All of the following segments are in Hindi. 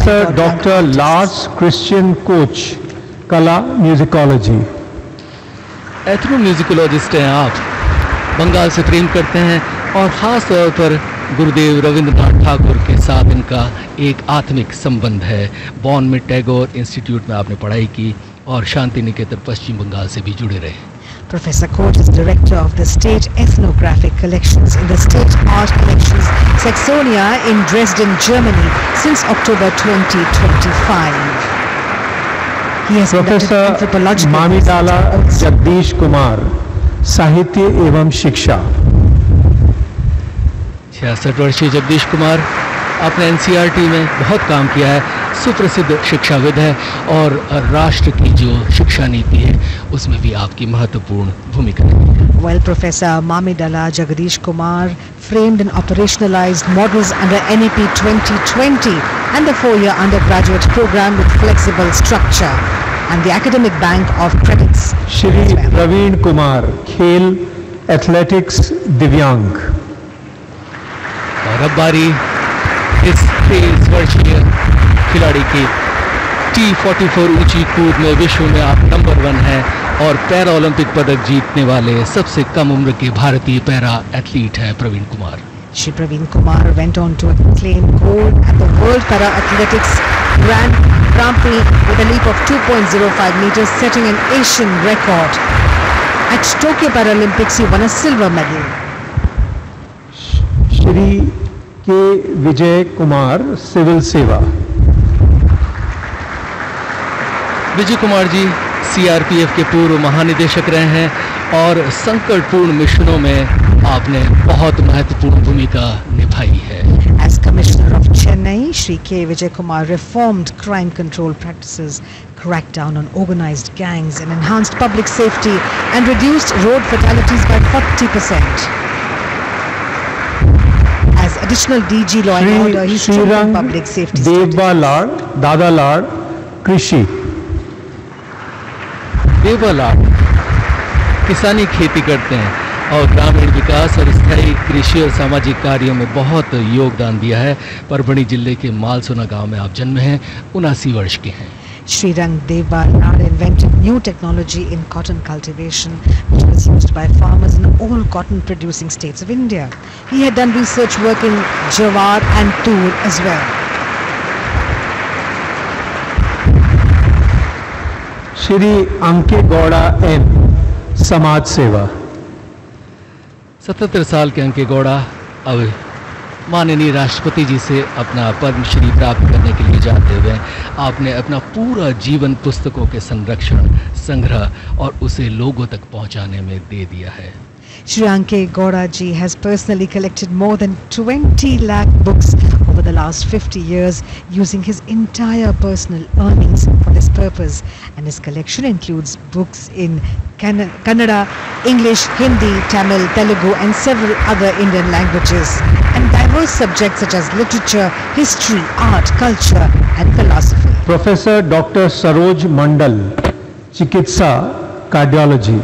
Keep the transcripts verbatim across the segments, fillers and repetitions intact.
Professor Doctor Lars Christian Koch, कला म्यूजिकोलॉजी। एथ्रोम्यूजिकोलॉजिस्ट हैं आप, बंगाल से प्रेम करते हैं और ख़ास तौर पर गुरुदेव रविंद्रनाथ ठाकुर के साथ इनका एक आत्मिक संबंध है। बॉन में टैगोर इंस्टीट्यूट में आपने पढ़ाई की और शांति निकेतन पश्चिम बंगाल से भी जुड़े रहे। Professor Koch is director of the State Ethnographic Collections in the State Art Collections Saxonia in Dresden, Germany since October twenty twenty-five. He has Professor मामीडाला Jagdish Kumar, साहित्य एवं शिक्षा। छियासठ वर्षीय जगदीश कुमार आपने एनसीईआरटी में बहुत काम किया है, सुप्रसिद्ध शिक्षाविद है और राष्ट्र की जो शिक्षा नीति है उसमें भी आपकी महत्वपूर्ण भूमिका है। While Professor Mamidala Jagadish Kumar framed and operationalized models under N E P twenty twenty and the four-year undergraduate program with flexible structure and the academic bank of credits. Shri Praveen Kumar, खेल एथलेटिक्स दिव्यांग। और अब बारी इस तेईस वर्षीय खिलाड़ी की टी फोर्टी फोर ऊंची कूद में विश्व में आप नंबर वन हैं और पैरा ओलंपिक पदक जीतने वाले सबसे कम उम्र के भारतीय पैरा एथलीट हैं Praveen Kumar. Shri Praveen Kumar went on to claim gold at the World Para Athletics Grand Grand Prix with a leap of two point zero five meters, setting an Asian record. At Tokyo Paralympics, he won a silver medal. Shri के विजय कुमार, सिविल सेवा। विजय कुमार जी सीआरपीएफ के पूर्व महानिदेशक रहे हैं और संकटपूर्ण मिशनों में आपने बहुत महत्वपूर्ण भूमिका निभाई है। As Commissioner of Chennai, Shri K. Vijay Kumar reformed crime control practices, cracked down on organized gangs and enhanced public safety and reduced road fatalities by forty percent. As additional D G Law and Order, he strengthened public safety. Deuba लाड, दादा लाड, कृषि। देवबा लाड किसानी खेती करते हैं और ग्रामीण विकास और स्थायी कृषि और सामाजिक कार्यों में बहुत योगदान दिया है। परभणी जिले के मालसोना गांव में आप जन्मे हैं, उनासी वर्ष के हैं। Srirang Deva Lad invented new technology in cotton cultivation, which was used by farmers in all cotton-producing states of India. He had done research work in Jawar and Tur as well. Shri अंके Gowda N, समाज सेवा। सतहत्तर साल के अंके गौड़ा अब माननीय राष्ट्रपति जी से अपना पद्मश्री प्राप्त करने के लिए जाते हुए आपने अपना पूरा जीवन पुस्तकों के संरक्षण, संग्रह और उसे लोगों तक पहुंचाने में दे दिया है। Shri Anke Gowda ji has personally collected more than twenty lakh books over the last fifty years using his entire personal earnings for this purpose, and his collection includes books in Can- Kannada, English, Hindi, Tamil, Telugu and several other Indian languages, and diverse subjects such as literature, history, art, culture and philosophy. Professor Doctor Saroj Mandal, चिकित्सा कार्डियोलॉजी।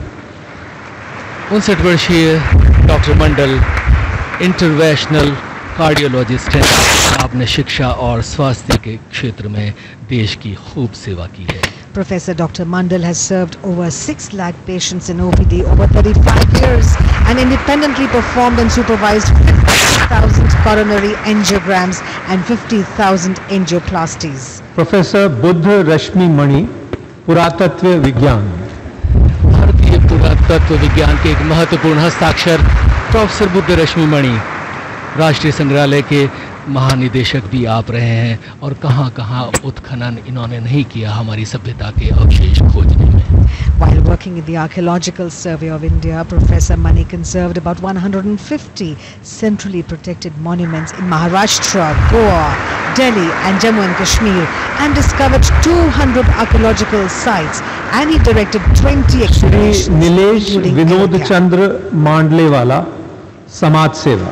उनसठ वर्षीय डॉक्टर मंडल इंटरवेंशनल कार्डियोलॉजिस्ट हैं। आपने शिक्षा और स्वास्थ्य के क्षेत्र में देश की खूब सेवा की है। Professor Doctor Mandal has served over six lakh patients in O P D over thirty-five years and independently performed and supervised fifty thousand coronary angiograms and fifty thousand angioplasties. Professor Buddha रश्मि मणि, पुरातत्व विज्ञान। भारतीय पुरातत्व विज्ञान के एक महत्वपूर्ण हस्ताक्षर प्रोफेसर बुद्ध रश्मि मणि, राष्ट्रीय संग्रहालय के महानिदेशक भी आप रहे हैं और कहां कहां उत्खनन इन्होंने नहीं किया हमारी सभ्यता के अवशेष खोजने में। While working in the Archaeological Survey of India, Professor Mani conserved about one hundred fifty centrally protected monuments in Maharashtra, Goa, Delhi and Jammu and Kashmir and discovered two hundred archaeological sites, and he directed twenty expeditions Nilesh including Vinod India. चंद्र मांडलेवाला, समाज सेवा।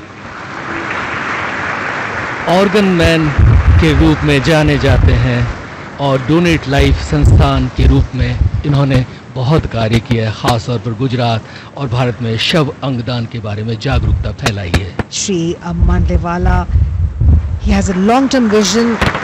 ऑर्गन मैन के रूप में जाने जाते हैं और डोनेट लाइफ संस्थान के रूप में इन्होंने बहुत कार्य किया है, खास तौर पर गुजरात और भारत में शव अंगदान के बारे में जागरूकता फैलाई है। Shri Mandlewala, he has a long-term vision